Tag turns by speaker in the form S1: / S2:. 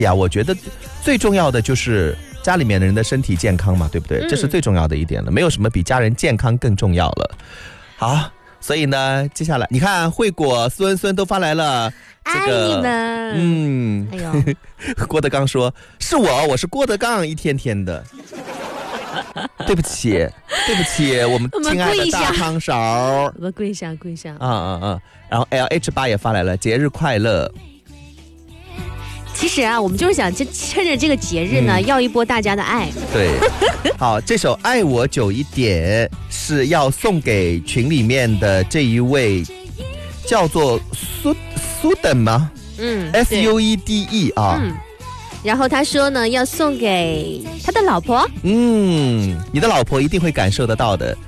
S1: 呀，我觉得最重要的就是家里面的人的身体健康嘛，对不对？这是最重要的一点了，没有什么比家人健康更重要了。好，所以呢，接下来你看惠果、苏恩孙都发来了这个，
S2: 爱你们。哎呦，
S1: 郭德纲说是我是郭德纲，一天天的。对不起，我们亲爱的大汤勺，
S2: 我们跪下。
S1: 然后 LH8 也发来了节日快乐。
S2: 其实啊，我们就是想趁着这个节日呢，要一波大家的爱。
S1: 对，好，这首《爱我久一点》是要送给群里面的这一位，叫做苏等吗？SUEDE 啊。
S2: 然后他说呢，要送给他的老婆。
S1: 你的老婆一定会感受得到的。